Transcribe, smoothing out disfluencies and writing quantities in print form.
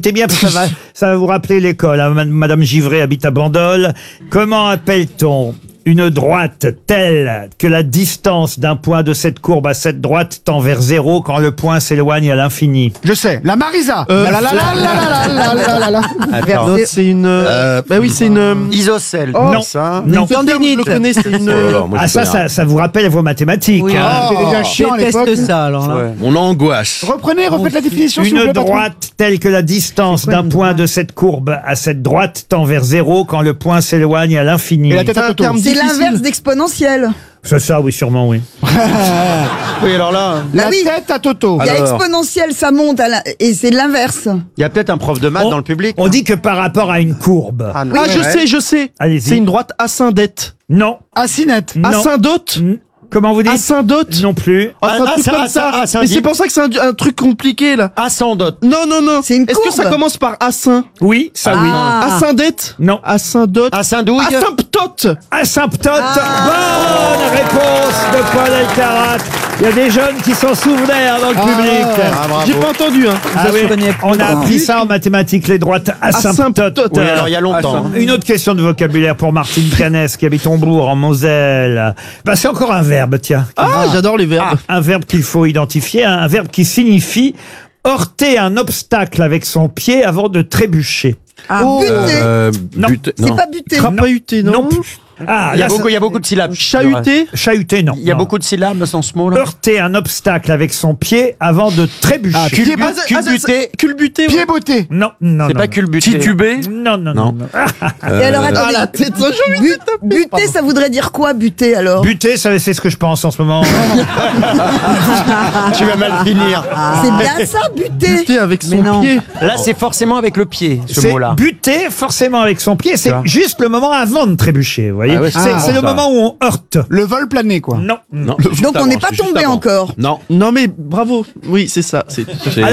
écoutez bien, parce que ça va vous rappeler l'école. Hein. Madame Givray habite à Bandol. Comment appelle-t-on une droite telle que la distance d'un point de cette courbe à cette droite tend vers 0 quand le point s'éloigne à l'infini? Je sais, la Marisa. Attends. Non, c'est une. Bah oui, c'est une. Isocèle. Non. Ça. Non. Je le connais, c'est une. Ah, ça vous rappelle vos mathématiques. Oui, hein. C'était déjà chiant à l'époque. déteste ça, alors là. Ouais. On angoisse. Refaites la définition, s'il vous Une plaît, patron. droite telle que la distance d'un point de cette courbe à cette droite tend vers 0 quand le point s'éloigne à l'infini. Et la tête à Toto. C'est l'inverse d'exponentielle. C'est ça, oui, sûrement, oui. Oui, alors là. La oui. tête à Toto. Il y a exponentielle, ça monte, et c'est l'inverse. Il y a peut-être un prof de maths On- dans le public. On dit que par rapport à une courbe. Ah, non. Ah, je sais. Allez-y. C'est une droite ascendette. Non. Asinette. Non. Ascendote. Comment vous dites? Ascendote. Non plus. Ah, c'est un truc comme ça. Mais c'est pour ça que c'est un truc compliqué, là. Ascendote. Non. C'est une Est-ce que ça courbe. commence par assin? Oui, ça oui. Ah. Ascendette? Non. Ascendote. Ascendouille. Asymptote. Asymptote. Bonne réponse de Paul Elkarat. Il y a des jeunes qui s'en souvenaient dans le public. J'ai pas entendu, hein. Ah oui, on a appris ça en mathématiques, les droites asymptotes. Asymptote. Oui, alors il y a longtemps. Une autre question de vocabulaire pour Martine Canès qui habite Hombourg en Moselle. Bah, c'est encore un verbe, tiens. Ah, j'adore les verbes. Un verbe qu'il faut identifier, un verbe qui signifie heurter un obstacle avec son pied avant de trébucher. Buter. Non. C'est pas buter. Crapahuté, non? Non plus. Ah, Il y a là, beaucoup de syllabes. Chahuté. chahuter, non. Il y a Non. beaucoup de syllabes dans ce mot-là. Heurter un obstacle avec son pied avant de trébucher. Culbuté. Culbuté. Pied beauté. Non. C'est pas culbuté. Titubé. Non. Et alors, attendez. la tête, ça, Buter, ça voudrait dire quoi, buter, alors? Buter, ça, c'est ce que je pense en ce moment. Tu vas mal finir. C'est bien ça, buter. Buté avec son non. pied. Là, c'est forcément avec le pied, ce C'est mot-là. buter forcément avec son pied, c'est Ça. juste le moment avant de trébucher, vous voyez. Ah ouais, c'est le ça. moment où on heurte. Le vol plané, quoi. Non. Non. Donc, on n'est pas tombé encore. Non. Non, mais bravo. Oui, c'est ça. C'est.